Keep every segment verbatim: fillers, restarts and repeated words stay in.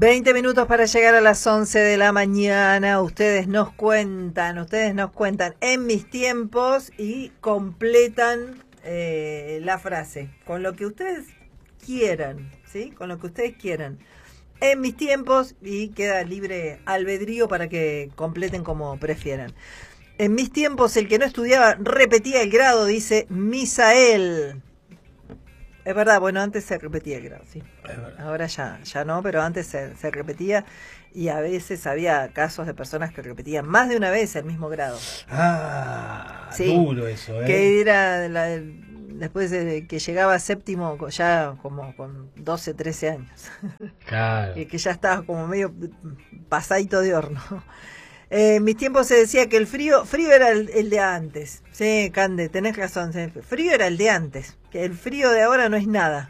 veinte minutos para llegar a las once de la mañana. Ustedes nos cuentan, ustedes nos cuentan en mis tiempos y completan eh, la frase con lo que ustedes quieran, ¿sí? Con lo que ustedes quieran. En mis tiempos, y queda libre albedrío para que completen como prefieran. En mis tiempos el que no estudiaba repetía el grado, dice Misael. Es verdad, bueno, antes se repetía el grado, sí. Ahora ya, ya no, pero antes se, se repetía y a veces había casos de personas que repetían más de una vez el mismo grado. Ah, sí, duro eso, ¿eh? Que era la, después de que llegaba a séptimo ya como con doce, trece años. Claro. Que ya estaba como medio pasadito de horno. Eh, en mis tiempos se decía que el frío frío era el, el de antes. Sí, Cande, tenés razón. Sí, frío era el de antes. Que el frío de ahora no es nada.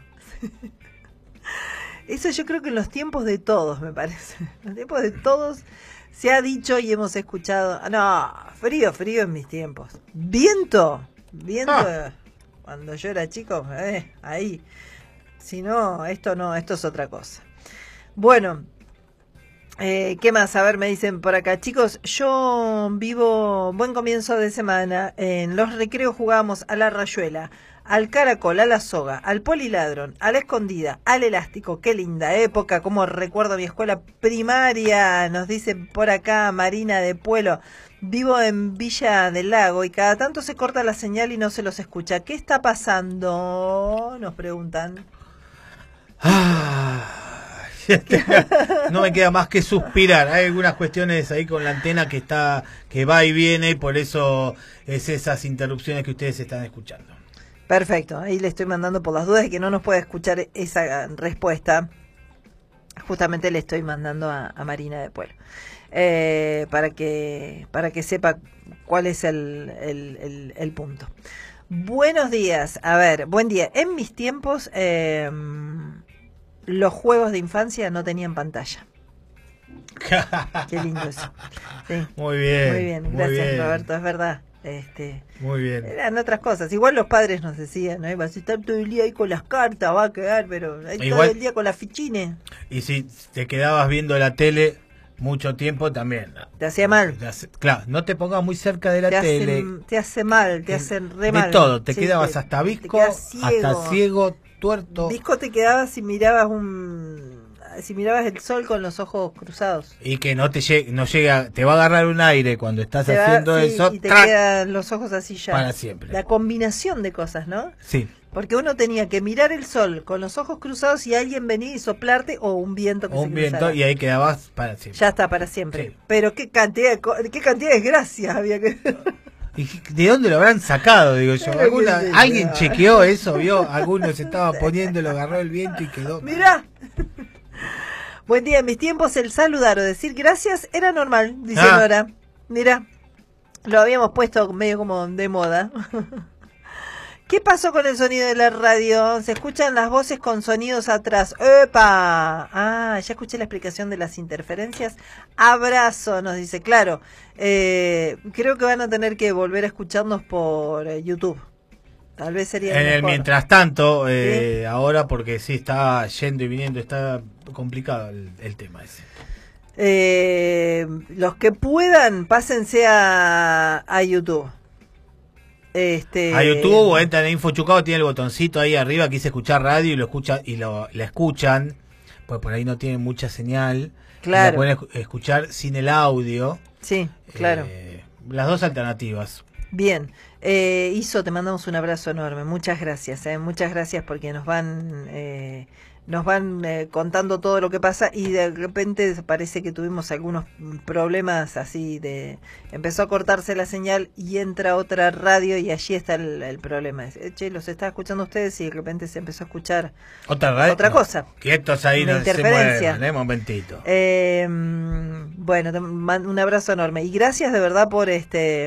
Eso yo creo que en los tiempos de todos, me parece. En los tiempos de todos se ha dicho y hemos escuchado. No, frío, frío en mis tiempos. Viento, viento. Ah. Cuando yo era chico, eh, ahí. Si no, esto no, esto es otra cosa. Bueno. Eh, ¿Qué más? A ver, me dicen por acá. Chicos, yo vivo buen comienzo de semana. En los recreos jugábamos a la rayuela, al caracol, a la soga, al poliladrón, a la escondida, al elástico. Qué linda época, como recuerdo mi escuela primaria. Nos dice por acá Marina de Puelo. Vivo en Villa del Lago y cada tanto se corta la señal y no se los escucha. ¿Qué está pasando? Nos preguntan. Ah. No me queda más que suspirar. Hay algunas cuestiones ahí con la antena que está, que va y viene, y por eso es esas interrupciones que ustedes están escuchando. Perfecto, ahí le estoy mandando por las dudas de que no nos puede escuchar esa respuesta. Justamente le estoy mandando a, a Marina de Pueblo eh, para que para que sepa cuál es el, el, el, el punto. Buenos días, a ver, buen día. En mis tiempos eh, los juegos de infancia no tenían pantalla. Qué lindo eso. Sí. Muy bien. Muy bien, gracias muy bien. Roberto, es verdad. Este, muy bien. Eran otras cosas. Igual los padres nos decían, ¿no? Vas a estar todo el día ahí con las cartas, va a quedar, pero ahí Igual, todo el día con las fichines. Y si te quedabas viendo la tele mucho tiempo también. Te hacía mal. Te hace, claro, no te pongas muy cerca de la te tele. Hacen, te hace mal, te de, hacen re mal. De todo, te sí, quedabas te, hasta visco, ciego. hasta ciego, tuerto. Visco te quedabas si mirabas un... si mirabas el sol con los ojos cruzados. Y que no te llegue, no llega, te va a agarrar un aire cuando estás te haciendo va, sí, eso. Y te ¡trac! Quedan los ojos así ya. Para siempre. La combinación de cosas, ¿no? Sí. Porque uno tenía que mirar el sol con los ojos cruzados y alguien venía y soplarte o un viento que o se un viento y ahí quedabas para siempre. Ya está, para siempre. Sí. Pero qué cantidad de, qué cantidad de desgracias había que... ¿Y de dónde lo habrán sacado? Digo yo. ¿Alguna, ¿Alguien chequeó eso? ¿Vio? Alguno se estaba poniendo, lo agarró el viento y quedó... Mirá. Buen día, en mis tiempos el saludar o decir gracias era normal, dice ah. Nora. Mira, lo habíamos puesto medio como de moda. ¿Qué pasó con el sonido de la radio? Se escuchan las voces con sonidos atrás. ¡Epa! Ah, ya escuché la explicación de las interferencias. Abrazo, nos dice. Claro, eh, creo que van a tener que volver a escucharnos por eh, YouTube. Tal vez sería en mejor. el mientras tanto, eh, ¿sí? Ahora porque sí, está yendo y viniendo, está complicado el, el tema ese. Eh, los que puedan, pásense a, a YouTube. Este... A YouTube o entran en InfoChucado, tiene el botoncito ahí arriba que dice escuchar radio y lo escuchan y lo la escuchan, pues por ahí no tienen mucha señal. Claro. La pueden escuchar sin el audio. Sí, claro. Eh, las dos alternativas. Bien, eh, Iso, te mandamos un abrazo enorme, muchas gracias, eh, muchas gracias porque nos van eh, nos van eh, contando todo lo que pasa y de repente parece que tuvimos algunos problemas así de, empezó a cortarse la señal y entra otra radio y allí está el, el problema. Che, los estaba escuchando ustedes y de repente se empezó a escuchar otra radio, otra cosa. No, quietos ahí, no se muevan, eh, momentito. Eh, bueno, te mando un abrazo enorme y gracias de verdad por este...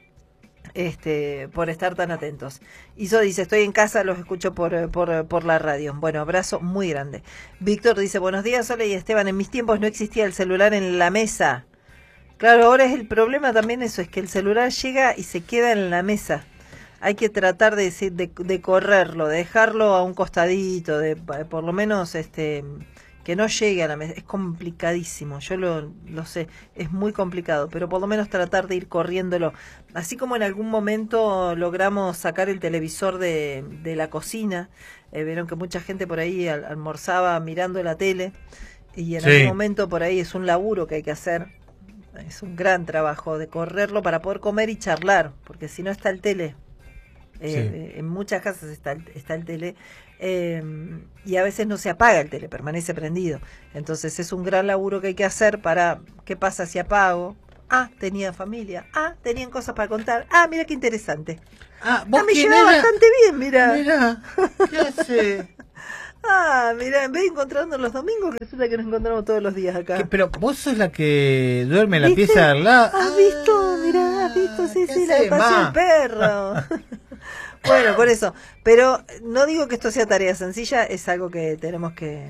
Este, por estar tan atentos. Iso dice, estoy en casa, los escucho por, por, por la radio. Bueno, abrazo muy grande. Víctor dice, buenos días, Ole y Esteban, en mis tiempos no existía el celular en la mesa. Claro, ahora es el problema también eso, es que el celular llega y se queda en la mesa. Hay que tratar de, de, de correrlo, de dejarlo a un costadito, de por lo menos este que no llegue a la mesa. Es complicadísimo, yo lo, lo sé, es muy complicado, pero por lo menos tratar de ir corriéndolo. Así como en algún momento logramos sacar el televisor de, de la cocina, eh, vieron que mucha gente por ahí al, almorzaba mirando la tele, y en Sí. algún momento por ahí es un laburo que hay que hacer, es un gran trabajo de correrlo para poder comer y charlar, porque si no está el tele. Eh, Sí. En muchas casas está el, está el tele, eh, y a veces no se apaga el tele, permanece prendido. Entonces es un gran laburo que hay que hacer para, ¿qué pasa si apago? Ah, tenía familia. Ah, tenían cosas para contar. Ah, mira qué interesante. Ah, ¿vos Ah, me quién lleva era? bastante bien, mira. Mirá, ¿qué hace? Ah, mira, en vez de encontrarnos los domingos, resulta que nos encontramos todos los días acá. ¿Qué, pero vos sos la que duerme en la ¿Viste? pieza de al lado. ¿Has visto? Mirá, has visto, sí, ¿qué sí, la hace, de paseo ma? el perro. Bueno, por eso. Pero no digo que esto sea tarea sencilla, es algo que tenemos que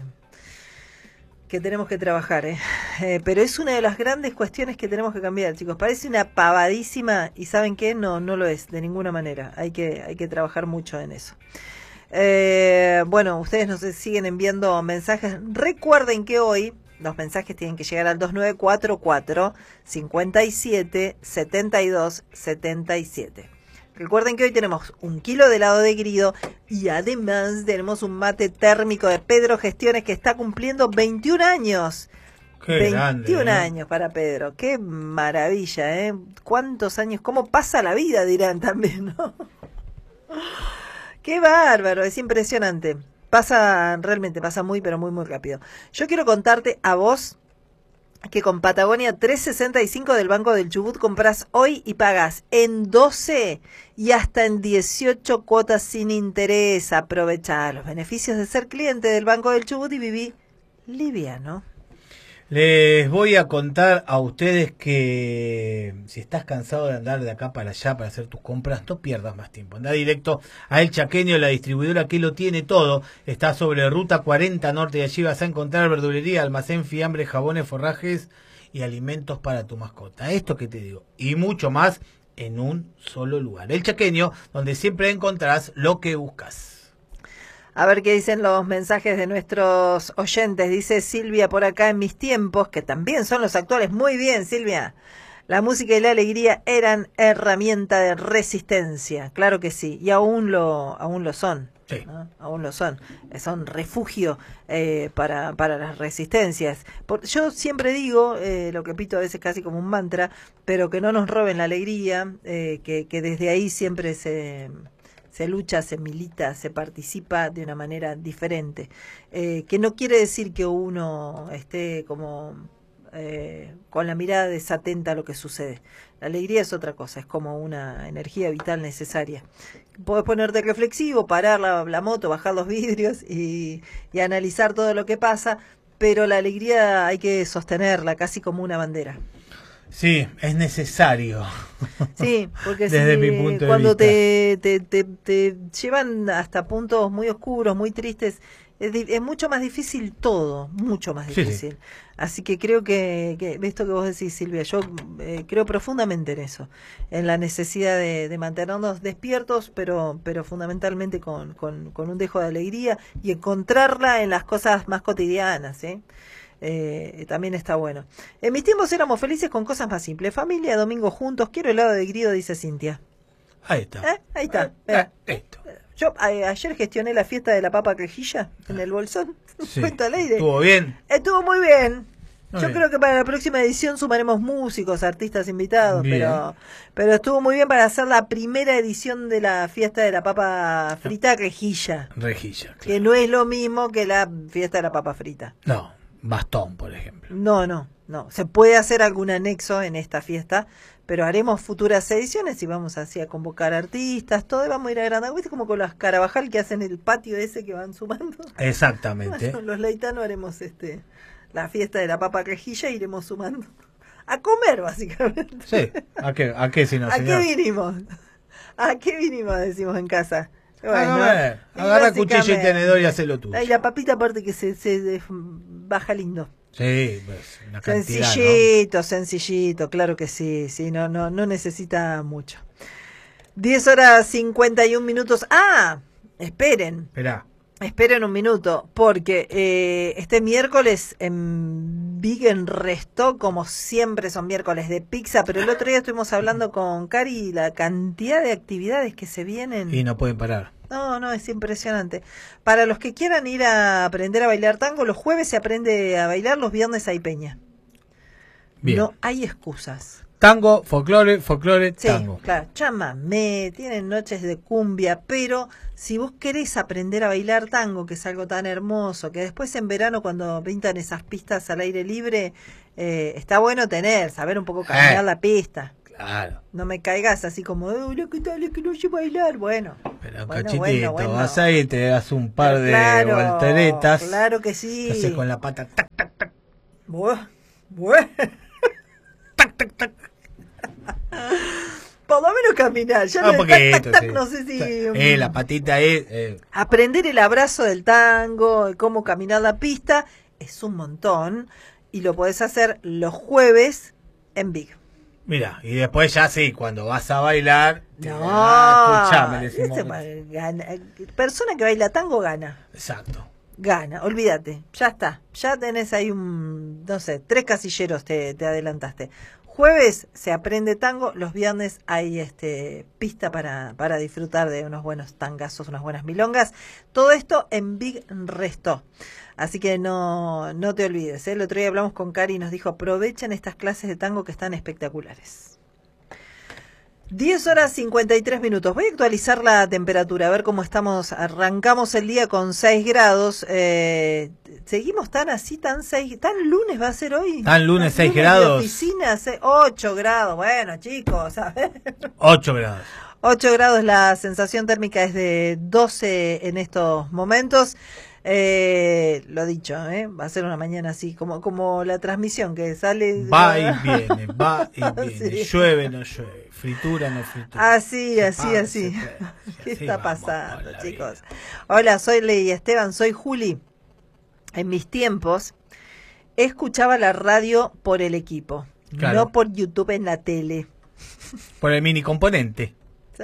que tenemos que trabajar, ¿eh? Eh, pero es una de las grandes cuestiones que tenemos que cambiar, chicos. Parece una pavadísima y ¿saben qué? No, no lo es, de ninguna manera. Hay que, hay que trabajar mucho en eso. Eh, bueno, ustedes nos siguen enviando mensajes. Recuerden que hoy los mensajes tienen que llegar al dos nueve cuatro cuatro, cinco siete, siete dos siete siete. Recuerden que hoy tenemos un kilo de helado de grido y además tenemos un mate térmico de Pedro Gestiones que está cumpliendo veintiún años. Qué veintiún grande, ¿eh? años para Pedro. Qué maravilla, ¿eh? ¿Cuántos años? ¿Cómo pasa la vida? Dirán también, ¿no? Qué bárbaro, es impresionante. Pasa, realmente pasa muy, pero muy, muy rápido. Yo quiero contarte a vos que con Patagonia trescientos sesenta y cinco del Banco del Chubut compras hoy y pagas en doce y hasta en dieciocho cuotas sin interés. Aprovechá los beneficios de ser cliente del Banco del Chubut y viví liviano. Les voy a contar a ustedes que si estás cansado de andar de acá para allá para hacer tus compras, no pierdas más tiempo. Anda directo a El Chaqueño, la distribuidora que lo tiene todo. Está sobre Ruta cuarenta Norte y allí vas a encontrar verdulería, almacén, fiambre, jabones, forrajes y alimentos para tu mascota. Esto que te digo y mucho más en un solo lugar. El Chaqueño, donde siempre encontrarás lo que buscas. A ver qué dicen los mensajes de nuestros oyentes. Dice Silvia por acá, en mis tiempos, que también son los actuales. Muy bien, Silvia. La música y la alegría eran herramienta de resistencia. Claro que sí. Y aún lo, aún lo son. Sí. ¿No? Aún lo son. Son refugio eh, para, para las resistencias. Por, yo siempre digo, eh, lo que pito a veces casi como un mantra, pero que no nos roben la alegría, eh, que, que desde ahí siempre se... se lucha, se milita, se participa de una manera diferente, eh, que no quiere decir que uno esté como eh, con la mirada desatenta a lo que sucede. La alegría es otra cosa, es como una energía vital necesaria. Podés ponerte reflexivo, parar la, la moto, bajar los vidrios y, y analizar todo lo que pasa, pero la alegría hay que sostenerla casi como una bandera. Sí, es necesario. Sí, porque Desde si, mi punto de cuando vista. te, te, te, te llevan hasta puntos muy oscuros, muy tristes, es, di- es mucho más difícil todo, mucho más Sí, sí. difícil. Así que creo que, que esto que vos decís, Silvia, yo eh, creo profundamente en eso, en la necesidad de, de mantenernos despiertos, pero, pero fundamentalmente con, con, con un dejo de alegría y encontrarla en las cosas más cotidianas, ¿eh? Eh, también está bueno. En mis tiempos éramos felices con cosas más simples. Familia, domingo juntos, quiero helado de grido, dice Cintia. Ahí está. ¿Eh? Ahí está. Ah, Mira. esto. Yo a- ayer gestioné la fiesta de la papa quejilla en el bolsón. Sí. Cuento al aire. ¿Estuvo bien? Estuvo muy bien. Muy Yo bien. creo que para la próxima edición sumaremos músicos, artistas invitados, Bien. pero pero estuvo muy bien para hacer la primera edición de la fiesta de la papa frita rejilla, Rejilla. que Claro. no es lo mismo que la fiesta de la papa frita. No, bastón, por ejemplo. No, no, no. Se puede hacer algún anexo en esta fiesta, pero haremos futuras ediciones y vamos así a convocar artistas, todo, y vamos a ir agrandando. ¿Viste? Como con las Carabajal que hacen el patio ese que van sumando. Exactamente. Bueno, los leitanos haremos este la fiesta de la papa rejilla e iremos sumando. A comer, básicamente. Sí, ¿a qué, a qué si no, ¿A señor? qué vinimos? ¿A qué vinimos? Decimos en casa. a ver, y agarra cuchillo y básicamente- tenedor y hacelo tú. Y la papita aparte que se, se, se baja lindo. Sí, pues, una cantidad, ¿no? Sencillito, sencillito, claro que sí, sí, no, no, no necesita mucho. diez horas cincuenta y un minutos. Ah, esperen, Esperá. Esperen un minuto, porque eh, este miércoles en Big en Resto, como siempre son miércoles de pizza, pero el otro día estuvimos hablando con Cari y la cantidad de actividades que se vienen. Y no pueden parar. No, no, es impresionante. Para los que quieran ir a aprender a bailar tango, los jueves se aprende a bailar, los viernes hay peña. Bien. No hay excusas. Tango, folclore, folclore, Sí, tango. claro, chamamé, tienen noches de cumbia, pero si vos querés aprender a bailar tango, que es algo tan hermoso, que después en verano cuando pintan esas pistas al aire libre, eh, está bueno tener, saber un poco caminar Eh, la pista. Claro. No me caigas así como, hola, ¿qué tal? Es que no sé bailar. Bueno, Pero bueno, cachitito, bueno, bueno. vas ahí y te das un par de Claro, volteretas. claro que sí. Te haces con la pata, tac, tac, tac, Buah, buah. tac, tac, tac. Por lo menos caminar. Ya Ah, lo un de tac, poquito, tac, tac, sí. no sé si... Eh, la patita es... eh, Aprender el abrazo del tango, y cómo caminar la pista, es un montón. Y lo podés hacer los jueves en Big. mira, y después ya sí, cuando vas a bailar... te- No, ah, escuchame, le decimos. ese pa- gana- persona que baila tango gana. Exacto. Gana, olvídate, ya está. Ya tenés ahí un, no sé, tres casilleros te, te adelantaste. Jueves se aprende tango, los viernes hay este pista para, para disfrutar de unos buenos tangazos, unas buenas milongas. Todo esto en Big Resto. Así que no, no te olvides, ¿eh? El otro día hablamos con Cari y nos dijo, aprovechen estas clases de tango que están espectaculares. diez horas cincuenta y tres minutos. Voy a actualizar la temperatura, a ver cómo estamos. Arrancamos el día con seis grados. Eh, seguimos tan así, tan seis, tan lunes va a ser hoy. Tan lunes seis de grados. oficina, ocho grados. Bueno, chicos, a ver. ocho grados. ocho grados, la sensación térmica es de doce en estos momentos. Eh, lo dicho, ¿eh? Va a ser una mañana así, como como la transmisión que sale. Va y viene, va y viene. Sí. Llueve, no llueve. Fritura, no fritura. Así, Se así, paga, así. se prende. ¿Qué Así está vamos pasando, con la chicos? vida. Hola, soy Ley Esteban, soy Juli. En mis tiempos, escuchaba la radio por el equipo, Claro. no por YouTube en la tele. Por el mini componente.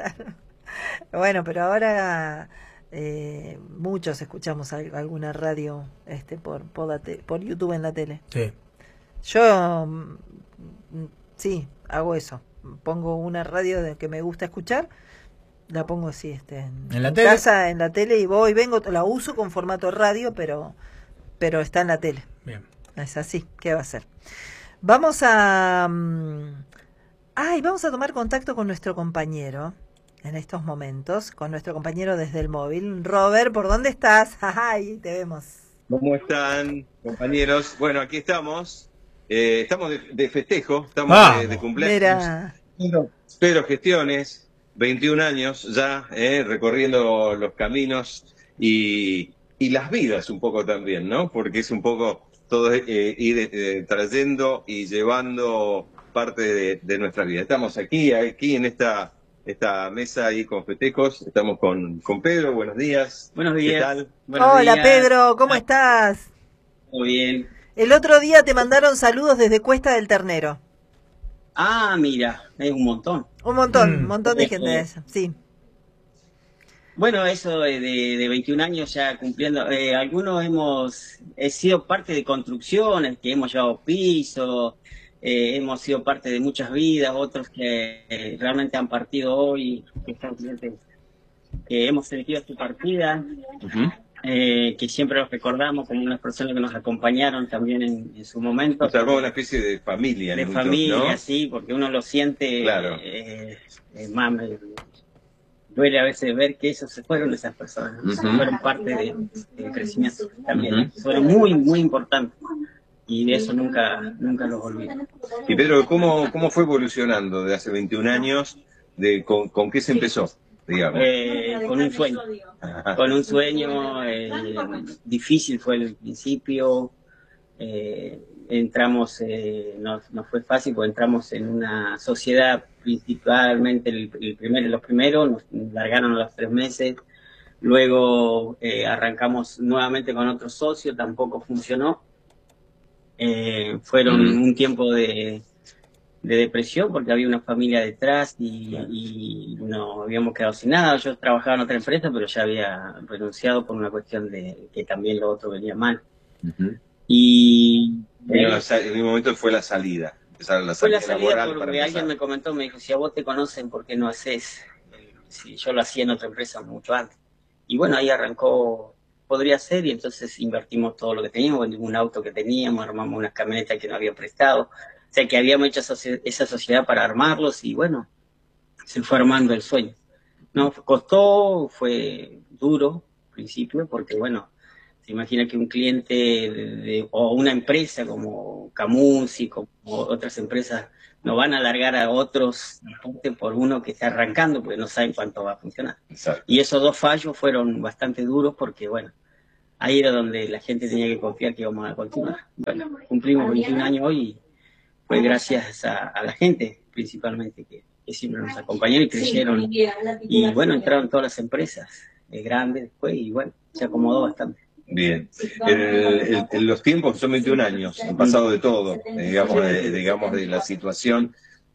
Bueno, pero ahora eh, muchos escuchamos al- alguna radio este por por, la te- por YouTube en la tele. Sí. Yo mm, mm, sí, hago eso. Pongo una radio de que me gusta escuchar, la pongo así este en, ¿En la en tele? casa, en la tele, y voy, vengo, la uso con formato radio, pero pero está en la tele. Bien. Es así, ¿qué va a ser? Vamos a mm, ay, vamos a tomar contacto con nuestro compañero en estos momentos, con nuestro compañero desde el móvil. Robert, ¿por dónde estás? Ay, te vemos. ¿Cómo están, compañeros? Bueno, aquí estamos. Eh, estamos de, de festejo, estamos de, de Vamos. cumpleaños. Mira, Pero, pero gestiones, veintiún años ya, eh, recorriendo los caminos y, y las vidas un poco también, ¿no? Porque es un poco todo eh, ir eh, trayendo y llevando parte de, de nuestra vida. Estamos aquí, aquí en esta, esta mesa ahí con festejos. Estamos con, con Pedro, buenos días. Buenos ¿Qué días. tal? Buenos hola días. Pedro, ¿cómo estás? Todo bien. El otro día te mandaron saludos desde Cuesta del Ternero. Ah, mira, es un montón. Un montón, un Mm. montón de Eh, gente de esa. Sí. Bueno, eso de, de, de veintiún años ya cumpliendo. Eh, algunos hemos he sido parte de construcciones, que hemos llevado piso, eh, hemos sido parte de muchas vidas, otros que eh, realmente han partido hoy, que están clientes, que hemos elegido su partida, Ujú. eh, que siempre los recordamos como unas personas que nos acompañaron también en, en su momento. O sea, como una especie de familia. De muchos, familia, ¿no? sí, porque uno lo siente, Claro. eh, eh, más me duele a veces ver que esos se fueron esas personas, ¿no? Ujú. Fueron parte de- del crecimiento también, Ujú. fueron muy, muy importantes y de eso nunca, nunca los olvido. Y Pedro, ¿cómo, cómo fue evolucionando de hace veintiún años? De, con, ¿Con qué se empezó, digamos? Eh, con un sueño, Ajá. con un sueño, eh, difícil fue el principio, eh, entramos, eh, no, no fue fácil porque entramos en una sociedad, principalmente el, el primero, los primeros, nos largaron a los tres meses, luego eh, arrancamos nuevamente con otro socio, tampoco funcionó, eh, fueron Mm. un tiempo de, de depresión porque había una familia detrás y, y no habíamos quedado sin nada. Yo trabajaba en otra empresa, pero ya había renunciado por una cuestión de que también lo otro venía mal. Uh-huh. Y en, en un momento fue la salida. Esa la fue la salida porque alguien me comentó, me dijo, si a vos te conocen, ¿por qué no haces? Si yo lo hacía en otra empresa mucho antes. Y bueno, ahí arrancó, podría ser, y entonces invertimos todo lo que teníamos, vendimos un auto que teníamos, armamos unas camionetas que nos habían prestado. O sea, que habíamos hecho esa sociedad para armarlos y bueno, se fue armando el sueño. No, costó, fue duro al principio, porque bueno, se imagina que un cliente de, de, o una empresa como Camusi, como otras empresas, no van a alargar a otros por uno que está arrancando, porque no saben cuánto va a funcionar. Exacto. Y esos dos fallos fueron bastante duros porque bueno, ahí era donde la gente tenía que confiar que íbamos a continuar. Bueno, cumplimos veintiún años hoy y fue gracias a, a la gente, principalmente, que, que siempre nos acompañó y creyeron. Y bueno, entraron todas las empresas eh, grandes después y bueno, se acomodó bastante. Bien. El, el, el, los tiempos son veintiún años, han pasado de todo, digamos, de, digamos, de la situación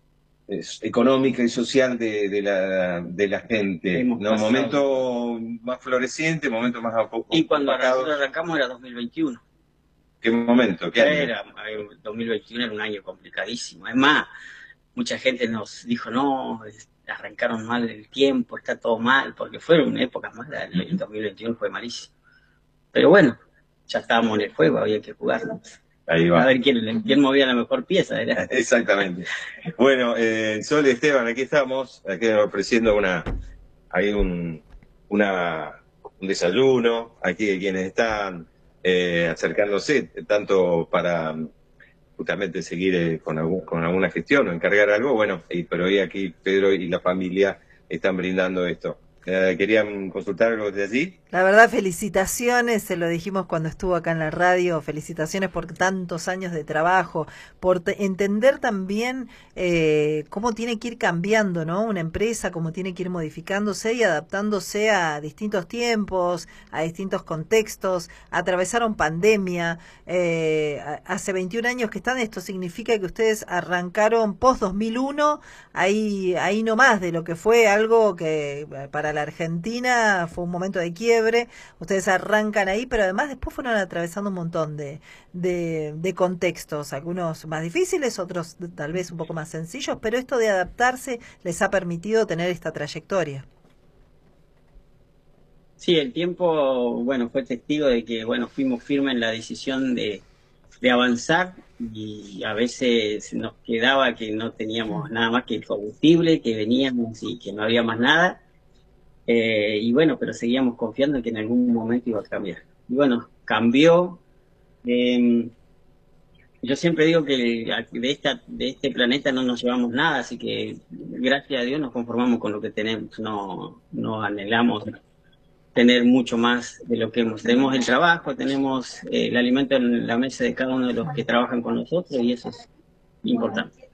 económica y social de, de, la, de la gente. ¿No? Momento más floreciente, momento más a poco. Y cuando nosotros arrancamos era dos mil veintiuno. ¿Qué momento? ¿Qué año? Era, dos mil veintiuno era un año complicadísimo. Es más, mucha gente nos dijo, no, arrancaron mal el tiempo, está todo mal, porque fueron épocas malas. El dos mil veintiuno fue malísimo. Pero bueno, ya estábamos en el juego, había que jugar. Ahí va. A ver quién, quién movía la mejor pieza. ¿Era? Exactamente. Bueno, eh, Sol y Esteban, aquí estamos, aquí ofreciendo una, hay un, una, un desayuno, aquí quienes están eh, acercándose, tanto para justamente seguir eh, con, algún, con alguna gestión o encargar algo, bueno, y, pero hoy aquí Pedro y la familia están brindando esto. Eh, ¿Querían consultar algo de allí? La verdad, felicitaciones, se lo dijimos cuando estuvo acá en la radio, felicitaciones por tantos años de trabajo, por entender también eh, cómo tiene que ir cambiando, ¿no? Una empresa, cómo tiene que ir modificándose y adaptándose a distintos tiempos, a distintos contextos. Atravesaron pandemia, eh, hace veintiún años que están, esto significa que ustedes arrancaron post dos mil uno, ahí, ahí nomás de lo que fue algo que para la Argentina fue un momento de quiebre. Ustedes arrancan ahí, pero además después fueron atravesando un montón de, de, de contextos, algunos más difíciles, otros tal vez un poco más sencillos, pero esto de adaptarse les ha permitido tener esta trayectoria. Sí, el tiempo, bueno, fue testigo de que, bueno, fuimos firmes en la decisión de, de avanzar y a veces nos quedaba que no teníamos nada más que el combustible, que veníamos y que no había más nada. Eh, y bueno, pero seguíamos confiando en que en algún momento iba a cambiar. Y bueno, cambió. Eh, yo siempre digo que de, esta, de este planeta no nos llevamos nada, así que gracias a Dios nos conformamos con lo que tenemos. No, no anhelamos tener mucho más de lo que hemos. Tenemos el trabajo, tenemos eh, el alimento en la mesa de cada uno de los que trabajan con nosotros y eso es importante.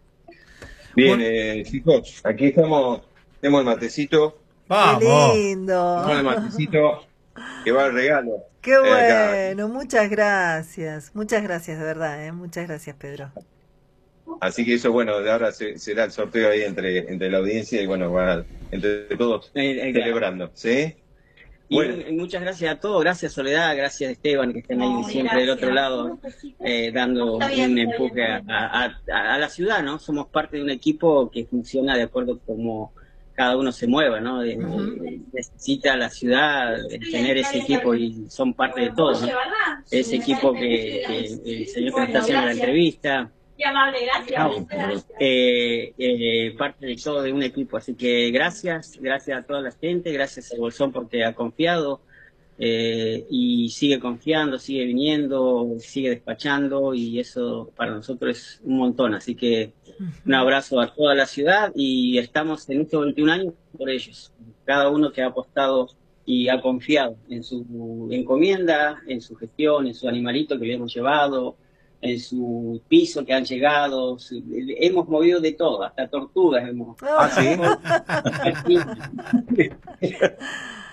Bien, eh, chicos, aquí estamos, tenemos el matecito. ¡Vamos! ¡Qué lindo! Con el matecito que va el regalo. ¡Qué bueno! Muchas gracias. Muchas gracias, de verdad, ¿eh? Muchas gracias, Pedro. Así que eso, bueno, de ahora se, será el sorteo ahí entre, entre la audiencia y, bueno, va, entre todos eh, eh, celebrando, ¿sí? Y bueno, muchas gracias a todos, gracias Soledad, gracias Esteban, que están ahí no, siempre gracias. Del otro lado, eh, dando bien, un empuje a, a, a, a la ciudad, ¿no? Somos parte de un equipo que funciona de acuerdo a cómo cada uno se mueva, ¿no? De, uh-huh. Necesita la ciudad tener ese equipo y son parte de todo, ¿no? Ese equipo que, que el señor que está haciendo la entrevista, amable, gracias. Eh, eh, parte de todo de un equipo, así que gracias, gracias a toda la gente, gracias a Bolsón porque ha confiado eh, y sigue confiando, sigue viniendo, sigue despachando y eso para nosotros es un montón, así que un abrazo a toda la ciudad y estamos en estos veintiún años por ellos, cada uno que ha apostado y ha confiado en su encomienda, en su gestión, en su animalito que le hemos llevado, en su piso que han llegado, su, hemos movido de todo, hasta tortugas hemos. ¿Ah, sí?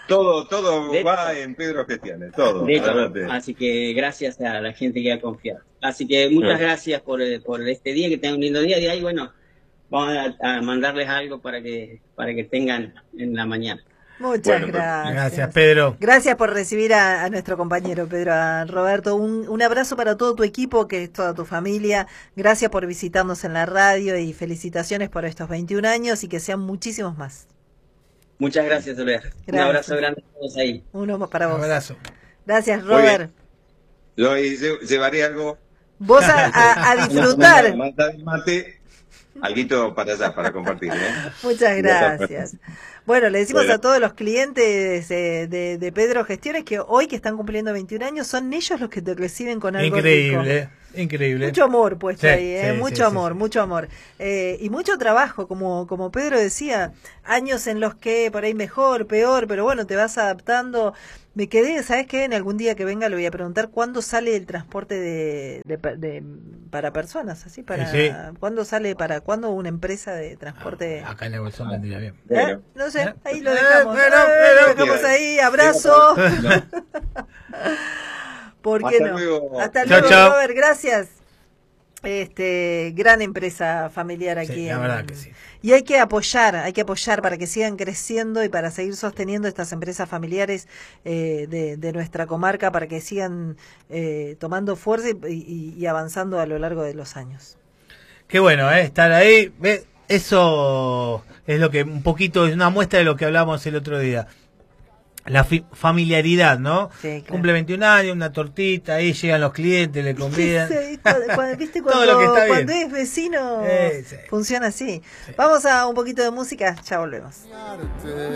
Todo, todo De va hecho. en Pedro Gestiones, todo. De hecho, adelante. así que gracias a la gente que ha confiado. Así que muchas Sí. gracias por, eh, por este día, que tengan un lindo día. Y ahí, bueno, vamos a, a mandarles algo para que para que tengan en la mañana. Muchas Bueno, gracias. Gracias, Pedro. Gracias por recibir a, a nuestro compañero Pedro, a Roberto. Un, un abrazo para todo tu equipo, que es toda tu familia. Gracias por visitarnos en la radio y felicitaciones por estos veintiún años y que sean muchísimos más. Muchas gracias, Soler. Un Gracias. abrazo grande a todos ahí. Uno más para Un vos. abrazo. Gracias, Muy bien. Robert. Yo ahí lle- llevaré algo. Vos a, a- a disfrutar. Mata el mate, alguito para allá, para compartir. ¿eh? Muchas gracias. Bueno, le decimos Bueno. a todos los clientes eh, de, de Pedro Gestiones que hoy que están cumpliendo veintiún años, son ellos los que te reciben con algo rico. Increíble, increíble. Mucho amor puesto Sí, ahí, ¿eh? sí, mucho sí, amor, sí, sí. mucho amor. Eh, y mucho trabajo, como, como Pedro decía, años en los que por ahí mejor, peor, pero bueno, te vas adaptando. Me quedé, ¿sabes qué? En algún día que venga le voy a preguntar cuándo sale el transporte de, de, de- para personas, así, para Sí. cuándo sale, para cuándo una empresa de transporte. Ah, acá en el bolsón vendría bien. ¿Eh? Bueno. No sé, ¿Eh? ahí lo Eh, dejamos. bueno, Eh, bueno. lo dejamos ahí, abrazo. No, ¿Por qué Hasta no? luego. Hasta Chao, luego, chao. Robert, gracias. Este, gran empresa familiar aquí. Sí, la en- verdad que sí. Y hay que apoyar, hay que apoyar para que sigan creciendo y para seguir sosteniendo estas empresas familiares eh, de, de nuestra comarca, para que sigan eh, tomando fuerza y, y- y avanzando a lo largo de los años. Qué bueno, ¿eh? Estar ahí. ¿Ve? Eso es lo que un poquito es una muestra de lo que hablábamos el otro día. La fi- familiaridad, ¿no? Sí, claro. Cumple veintiún años, una tortita, ahí llegan los clientes, le convidan. Sí, cuando- cuando- ¿Viste Todo cuando, lo que está cuando bien. es vecino? Eh, sí. Funciona así. Vamos a un poquito de música, ya volvemos.